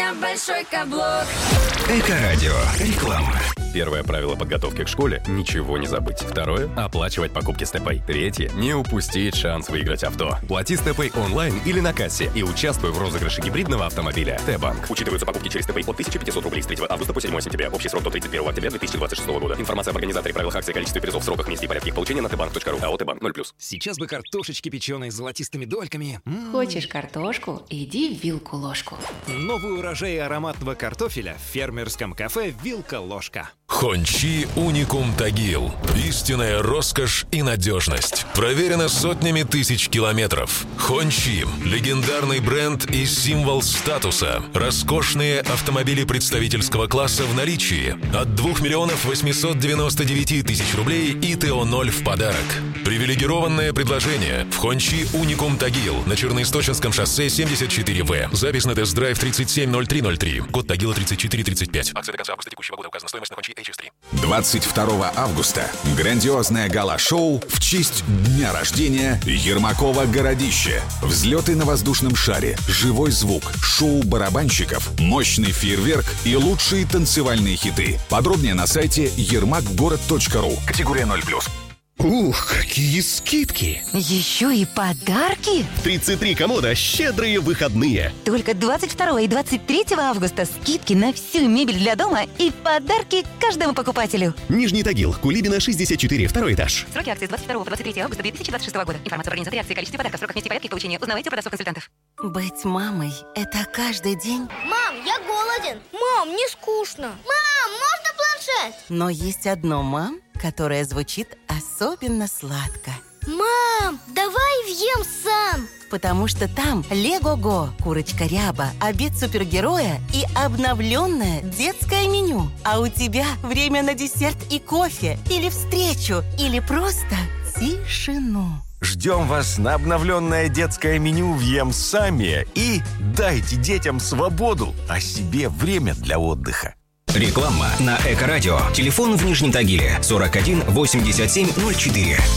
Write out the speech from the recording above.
меня большой каблук. Эко-радио. Реклама. Первое правило подготовки к школе – ничего не забыть. Второе – оплачивать покупки с ТПay. Третье – не упустить шанс выиграть авто. Плати с ТПay онлайн или на кассе и участвуй в розыгрыше гибридного автомобиля Т-банк. Учитываются покупки через ТПay от 1500 рублей с 3 августа по 7 сентября. Общий срок до 31 октября 2026 года. Информация об организаторе, правилах акции, количестве призов, сроках, месте и порядке их получения на tbank.ru. АО «Т-банк» 0+. Сейчас бы картошечки печеной с золотистыми дольками. Хочешь картошку? Иди в вилку-ложку. Новый урожай ароматного картофеля в фермерском кафе «Вилка-ложка». Хончи Уникум Тагил. Истинная роскошь и надежность. Проверено сотнями тысяч километров. Хончи – легендарный бренд и символ статуса. Роскошные автомобили представительского класса в наличии. От 2 899 000 рублей и ТО-0 в подарок. Привилегированное предложение в Хончи Уникум Тагил на Черноисточинском шоссе 74В. Запись на тест-драйв 370303. Код Тагила 3435. Акция до конца августа текущего года. Указана стоимость на Хончи HS3. 22 августа. Грандиозное гала-шоу в честь дня рождения Ермакова городище. Взлеты на воздушном шаре, живой звук, шоу барабанщиков, мощный фейерверк и лучшие танцевальные хиты. Подробнее на сайте yermakgorod.ru. Категория 0+. Ух, какие скидки! Еще и подарки! 33 комода «Щедрые выходные». Только 22 и 23 августа скидки на всю мебель для дома и подарки каждому покупателю. Нижний Тагил, Кулибина, 64, второй этаж. Сроки акции с 22 по 23 августа 2026 года. Информация об организаторе акции, количестве подарков, сроках, месте и порядке их получения узнавайте у продавцов-консультантов. Быть мамой – это каждый день. Мам, я голоден. Мам, мне скучно. Мам, можно планшет? Но есть одно «мам», которое звучит особенно сладко. Мам, давай въем сам. Потому что там Лего-го, курочка Ряба, обед супергероя и обновленное детское меню. А у тебя время на десерт и кофе, или встречу, или просто тишину. Ждем вас на обновленное детское меню «Въем сами» и дайте детям свободу, а себе время для отдыха. Реклама на Эко-радио. Телефон в Нижнем Тагиле 41 87 04.